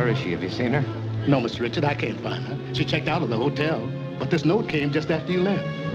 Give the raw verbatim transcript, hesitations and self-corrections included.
Where is she? Have you seen her? No, Mister Richard, I can't find her. She checked out of the hotel. But this note came just after you left.